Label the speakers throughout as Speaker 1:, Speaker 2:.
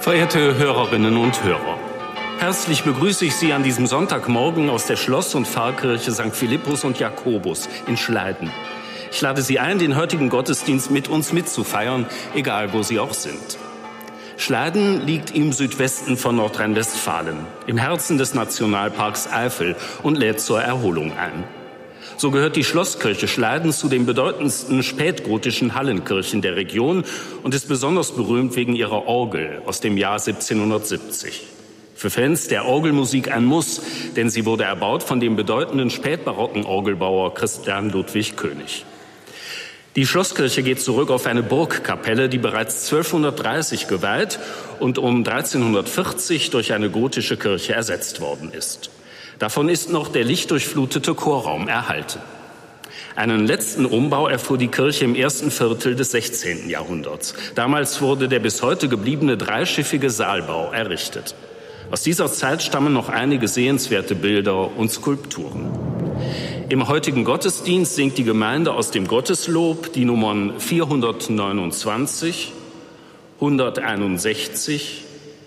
Speaker 1: Verehrte Hörerinnen und Hörer, herzlich begrüße ich Sie an diesem Sonntagmorgen aus der Schloss- und Pfarrkirche St. Philippus und Jakobus in Schleiden. Ich lade Sie ein, den heutigen Gottesdienst mit uns mitzufeiern, egal wo Sie auch sind. Schleiden liegt im Südwesten von Nordrhein-Westfalen, im Herzen des Nationalparks Eifel und lädt zur Erholung ein. So gehört die Schlosskirche Schleiden zu den bedeutendsten spätgotischen Hallenkirchen der Region und ist besonders berühmt wegen ihrer Orgel aus dem Jahr 1770. Für Fans der Orgelmusik ein Muss, denn sie wurde erbaut von dem bedeutenden spätbarocken Orgelbauer Christian Ludwig König. Die Schlosskirche geht zurück auf eine Burgkapelle, die bereits 1230 geweiht und um 1340 durch eine gotische Kirche ersetzt worden ist. Davon ist noch der lichtdurchflutete Chorraum erhalten. Einen letzten Umbau erfuhr die Kirche im ersten Viertel des 16. Jahrhunderts. Damals wurde der bis heute gebliebene dreischiffige Saalbau errichtet. Aus dieser Zeit stammen noch einige sehenswerte Bilder und Skulpturen. Im heutigen Gottesdienst singt die Gemeinde aus dem Gotteslob die Nummern 429, 161,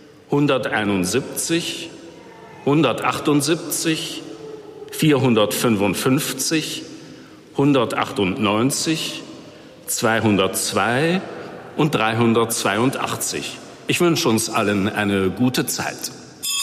Speaker 1: 171, 178, 455, 198, 202 und 382. Ich wünsche uns allen eine gute Zeit.